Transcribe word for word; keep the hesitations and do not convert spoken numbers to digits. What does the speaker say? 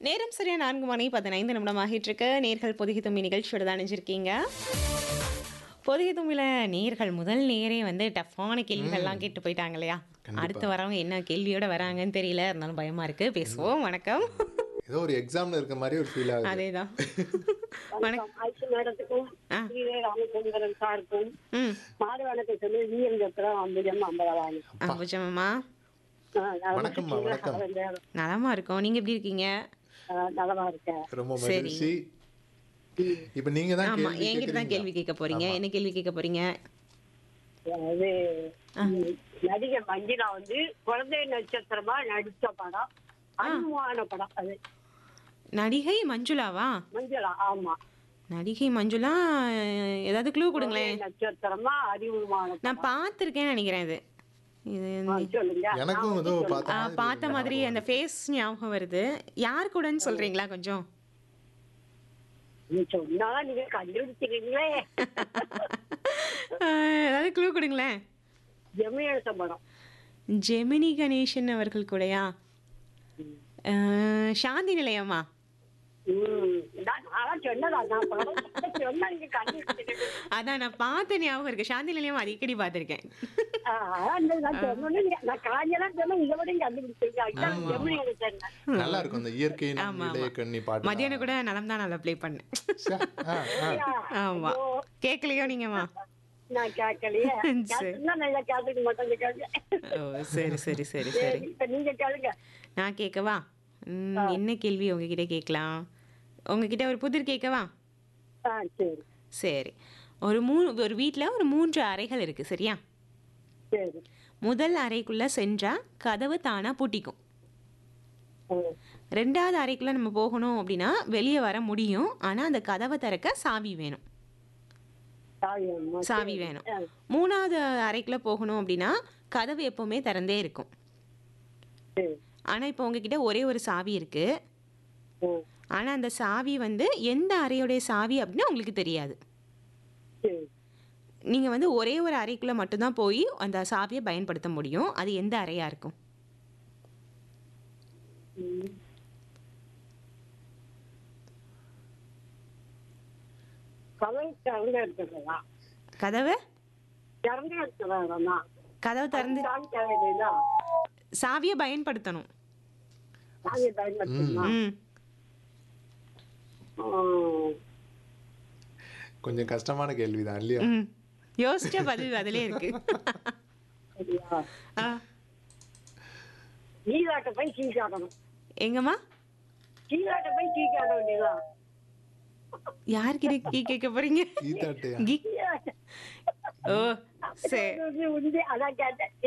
நேரம் சரியா நான்கு மணி பதினைந்து நிமிடம் ஆகிட்டு இருக்கு. நேர்கள் பொதிகை தும்பி நிகழ்ச்சியோட தான் அணிஞ்சிருக்கீங்க. பொதிகை தும்பில நேர்கள் முதல் நேரே வந்து டஃப்பான கேள்விகள்லாம் கேட்டு போயிட்டாங்க இல்லையா? அடுத்து வரவங்க என்ன கேள்வியோட வராங்கன்னு தெரியல, இருந்தாலும் பயமா இருக்கு. பேசுவோம். வணக்கம். ஏதோ ஒரு எக்ஸாம்ல இருக்க மாதிரி ஒரு ஃபீல் ஆகுது. அதேதான். வணக்கம் ஆயிஷா மேடத்துக்கும் ராமச்சந்திரன் சாருக்கும் ம் மாடு வணக்கம் சொல்லி விஎம் ஜத்திரம் அம்புஜம் ஐம்பதாவாங்க. அம்புஜம்மா வணக்கம்மா, வணக்கம். நலமா இருக்கோம். நீங்க எப்படி இருக்கீங்க? நலமா இருக்கேன். ரொம்ப மகிழ்ச்சி. இப்போ நீங்க தான் ஆமா, கேள்வி என்கிட்ட தான் கேள்வி கேட்க போறீங்க. என்ன கேள்வி கேட்க போறீங்க? அது நடிகை மஞ்சிலா வந்து குழந்தை நட்சத்திரமா நடிச்ச படம், அனுமான படம். அது நடிகை மஞ்சுளாவா? மஞ்சுளா. ஆமா, நடிகை மஞ்சுளா. ஏதாவது க்ளூ குழந்தை கொடுங்களேன். நட்சத்திரமா அறிமுகமான நான் பார்த்துருக்கேன்னு நினைக்கிறேன். இது இது படம். சொல்லுங்க. எனக்கும் ஏதோ ஆ, பார்த்த மாதிரி பார்த்த மாதிரி அந்த ஃபேஸ் ஞாபகம் வருது. யார் கூடன்னு சொல்றீங்களா கொஞ்சம்? நீ சொன்னாலும் நீங்க கண்டுபிடிச்சிருக்கீங்களே. ஆ, ஏதாவது க்ளூ கொடுங்களேன். ஜெமினி படம். ஜெமினி கணேசன் அவர்கள் கூடயா? ஆ, சாந்தி நிலையமா? ம், நான் நான் சொன்னதா நான் படம் சொன்னா நீங்க கண்டுபிடிச்சிருக்கீங்க. அதான் நான் பார்த்த ஞாபகம் இருக்கு. சாந்தி நிலையம் அடிக்கடி பார்த்துருக்கேன். ஆ, அந்த நான் சொன்னோன்னே நீங்க- நான் காஞ்செல்லாம் சொன்னா இதை விட கண்டுபிடிச்சிருக்கீங்க. அதுதான் ஜெமினி சொன்னேன். நல்லா இருக்கும் அந்த இயற்கை ஆமா, இளைய கண்ணி பாட்டு. மதியானம் கூட நலம் தான் நல்லா ப்ளே பண்ணேன். சே, ஆ, ஆ. ஆமா, கேட்கலையோ நீங்கம்மா? நான் கேட்கலையே. சரி. கேட்டுன்னா நல்லா கேட்டுக்க மாட்டேன் கேட்க. ஓ, சரி சரி சரி சரி. சரி, இப்ப நீங்க கேளுங்க. நான் கேட்கவா? ம், என்ன கேள்வி உங்ககிட்ட கேட்கலாம்? உங்ககிட்ட ஒரு புதிர் கேட்கவா? ஆ, சரி சரி. ஒரு மூ ஒரு வீட்டில் ஒரு மூன்று அறைகள் இருக்கு, சரியா? சரி. முதல் அறைக்குள்ள சென்றா கதவு தானா பூட்டிக்கும். ம், ரெண்டாவது அறைக்குள்ள நம்ம போகணும் அப்படின்னா வெளியே வர முடியும், ஆனால் அந்த கதவை திறக்க சாவி வேணும். சாவி வேணுமா? சாவி சரி. வேணும். ஆ, மூணாவது அறைக்குள்ள போகணும் அப்படின்னா கதவு எப்பவுமே திறந்தே இருக்கும். சரி. ஆனால் இப்போ உங்ககிட்ட ஒரே ஒரு சாவி இருக்கு. ம், ஆனால் அந்த சாவி வந்து எந்த அறையுடைய சாவி அப்படின்னு உங்களுக்கு தெரியாது. சரி. நீங்கள் வந்து ஒரே ஒரு அறைக்குள்ளே மட்டும்தான் போய் அந்த சாவியை பயன்படுத்த முடியும். அது எந்த அறையாக இருக்கும்? ம். கதவு திறந்து எடுத்துக்கலாம். கதவை திறந்து எடுத்துக்கலாம். கதவை திறந்து சாவி தேவையில்லையா? சாவியை பயன்படுத்தணும். சாவியை பயன்படுத்தணுமா? ம் ம். கொஞ்சம் கஷ்டமான கேள்விதான் இல்லையா? ம் யோசிச்ச பதில் அதிலே இருக்கு. சரியா? ஆ, நீராட்ட போய் டீ காட்டணும். எங்கம்மா? நீராட்ட போய் டீ காட்ட வேண்டியதான். யார்கிட்ட கீ கேட்க போறீங்க? ஈத்தாட்டையா? கீ. ஓ, சரி. உண்டு, அதான் கேட்டேன்.